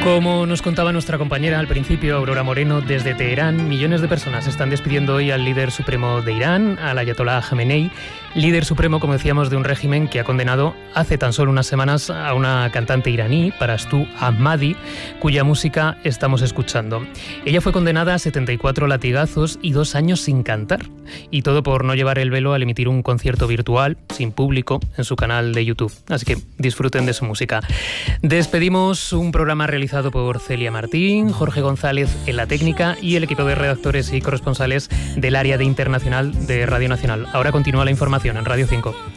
Como nos contaba nuestra compañera al principio, Aurora Moreno, desde Teherán, millones de personas están despidiendo hoy al líder supremo de Irán, al Ayatolá Jamenei, líder supremo, como decíamos, de un régimen que ha condenado hace tan solo unas semanas a una cantante iraní, Parastu Ahmadi, cuya música estamos escuchando. Ella fue condenada a 74 latigazos y 2 años sin cantar, y todo por no llevar el velo al emitir un concierto virtual, sin público, en su canal de YouTube. Así que disfruten de su música. Despedimos un programa realizado por Celia Martín, Jorge González en la técnica y el equipo de redactores y corresponsales del área de internacional de Radio Nacional. Ahora continúa la información en Radio 5.